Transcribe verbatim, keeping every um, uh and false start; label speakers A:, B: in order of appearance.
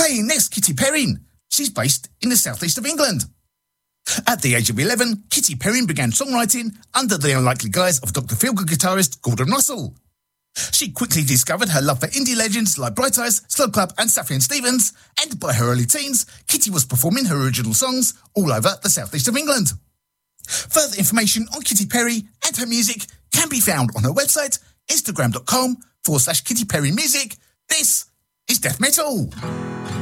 A: Playing next, Kitty Perrin. She's based in the southeast of England. At the age of eleven, Kitty Perrin began songwriting under the unlikely guise of Doctor Feelgood guitarist Gordon Russell. She quickly discovered her love for indie legends like Bright Eyes, Slow Club and Sufjan Stevens, and by her early teens, Kitty was performing her original songs all over the southeast of England. Further information on Kitty Perry and her music can be found on her website, instagram.com forward slash Kitty Perry Music. This is Death Metal.